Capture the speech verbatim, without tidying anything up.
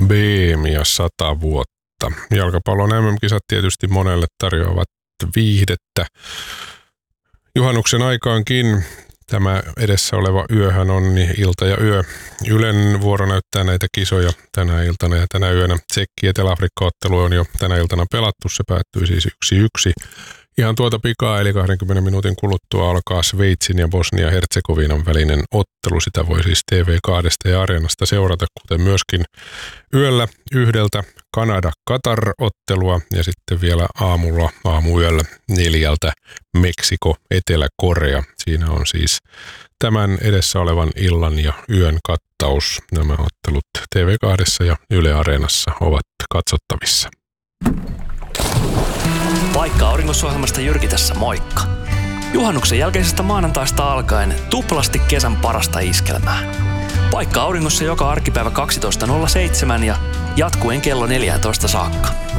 B M ja sata vuotta. Jalkapallon M M-kisat tietysti monelle tarjoavat viihdettä. Juhannuksen aikaankin tämä edessä oleva yöhän on niin ilta ja yö. Ylen vuoro näyttää näitä kisoja tänä iltana ja tänä yönä. Tsekki- Etelä-Afrikka-ottelu on jo tänä iltana pelattu. Se päättyy siis yksi yksi. Ihan tuota pikaa, eli kahdenkymmenen minuutin kuluttua alkaa Sveitsin ja Bosnia-Herzegovinan välinen ottelu. Sitä voi siis T V kaksi ja Areenasta seurata, kuten myöskin yöllä yhdeltä Kanada-Katar-ottelua ja sitten vielä aamulla aamuyöllä neljältä Meksiko-Etelä-Korea. Siinä on siis tämän edessä olevan illan ja yön kattaus. Nämä ottelut T V kaksi ja Yle Areenassa ovat katsottavissa. Paikka Auringossa-ohjelmasta Jyrki tässä, moikka! Juhannuksen jälkeisestä maanantaista alkaen tuplasti kesän parasta iskelmää. Paikka Auringossa joka arkipäivä kaksitoista nolla seitsemän ja jatkuen kello neljätoista saakka.